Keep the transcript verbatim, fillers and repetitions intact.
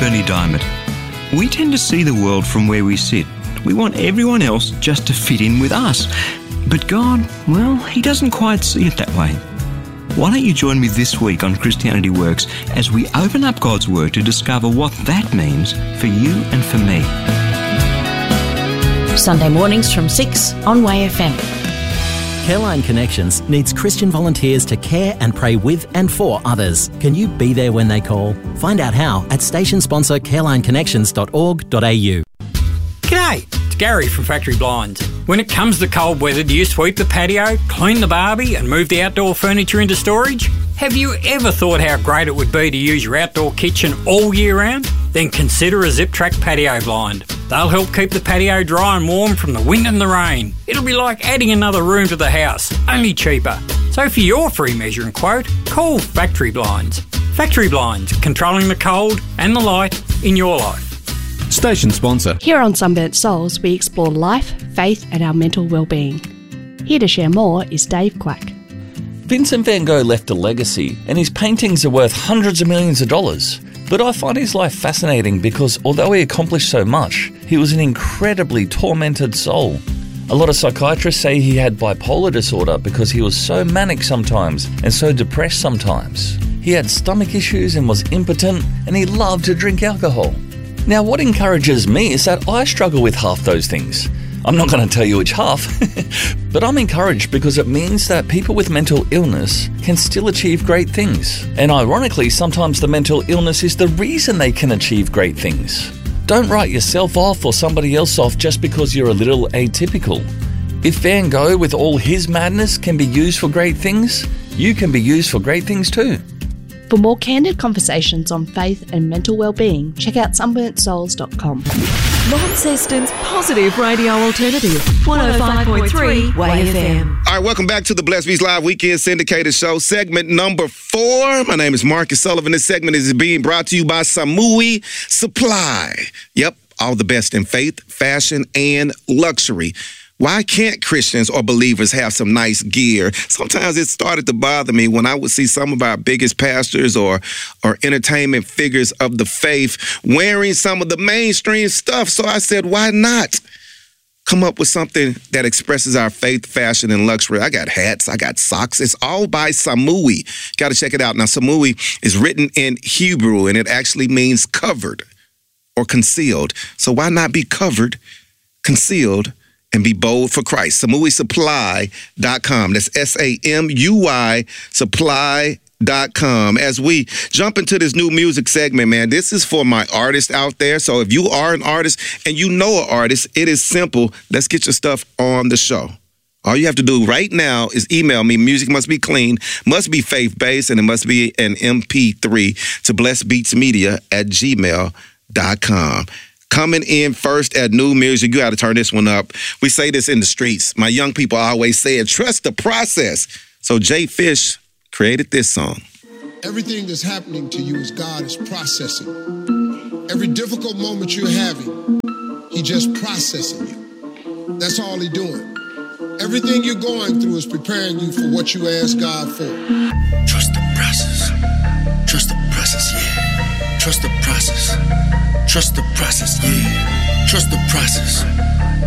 Bernie Diamond. We tend to see the world from where we sit. We want everyone else just to fit in with us. But God, well, he doesn't quite see it that way. Why don't you join me this week on Christianity Works as we open up God's Word to discover what that means for you and for me. Sunday mornings from six on Way F M. Careline Connections needs Christian volunteers to care and pray with and for others. Can you be there when they call? Find out how at station sponsor careline connections dot org dot a u. G'day, it's Gary from Factory Blinds. When it comes to cold weather, do you sweep the patio, clean the barbie and move the outdoor furniture into storage? Have you ever thought how great it would be to use your outdoor kitchen all year round? Then consider a Zip Track patio blind. They'll help keep the patio dry and warm from the wind and the rain. It'll be like adding another room to the house, only cheaper. So for your free measuring quote, call Factory Blinds. Factory Blinds, controlling the cold and the light in your life. Station sponsor. Here on Sunburnt Souls, we explore life, faith and our mental well-being. Here to share more is Dave Quack. Vincent van Gogh left a legacy, and his paintings are worth hundreds of millions of dollars. But I find his life fascinating because although he accomplished so much, he was an incredibly tormented soul. A lot of psychiatrists say he had bipolar disorder because he was so manic sometimes and so depressed sometimes. He had stomach issues and was impotent, and he loved to drink alcohol. Now, what encourages me is that I struggle with half those things. I'm not going to tell you which half, but I'm encouraged because it means that people with mental illness can still achieve great things. And ironically, sometimes the mental illness is the reason they can achieve great things. Don't write yourself off or somebody else off just because you're a little atypical. If Van Gogh, with all his madness, can be used for great things, you can be used for great things too. For more candid conversations on faith and mental well-being, check out sunburnt souls dot com. Launceston's positive radio alternative, one oh five point three Way F M. All right, welcome back to the Blessed Beats Live Weekend Syndicated Show, segment number four. My name is Marcus Sullivan. This segment is being brought to you by Samui Supply. Yep, all the best in faith, fashion, and luxury. Why can't Christians or believers have some nice gear? Sometimes it started to bother me when I would see some of our biggest pastors or, or entertainment figures of the faith wearing some of the mainstream stuff. So I said, why not come up with something that expresses our faith, fashion, and luxury? I got hats, I got socks. It's all by Samui. Got to check it out. Now, Samui is written in Hebrew, and it actually means covered or concealed. So why not be covered, concealed, and be bold for Christ? Samui Supply dot com. That's S A M U Y Supply dot com. As we jump into this new music segment, man, this is for my artists out there. So if you are an artist and you know an artist, it is simple. Let's get your stuff on the show. All you have to do right now is email me. Music must be clean, must be faith-based, and it must be an M P three to blessbeatsmedia at gmail dot com. Coming in first at new music, you got to turn this one up. We say this in the streets. My young people always say it, trust the process. So Jay Fish created this song. Everything that's happening to you is God is processing. Every difficult moment you're having, he just processing you. That's all he doing. Everything you're going through is preparing you for what you ask God for. Trust the process. Trust the process, yeah. Trust the process. Trust the process, yeah. Trust the process.